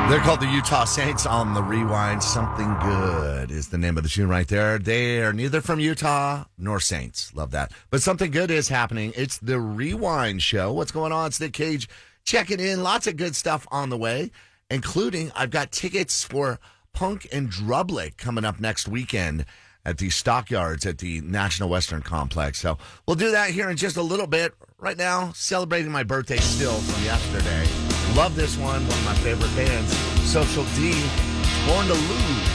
They're called the Utah Saints on the Rewind. Something Good is the name of the tune right there. They are neither from Utah nor Saints. Love that. But something good is happening. It's the Rewind Show. What's going on? It's Nick Cage checking in. Lots of good stuff on the way, including I've got tickets for Punk and Drublic coming up next weekend at the Stockyards at the National Western Complex. So we'll do that here in just a little bit. Right now, celebrating my birthday still from yesterday. Love this one of my favorite bands, Social D, Born to Lose.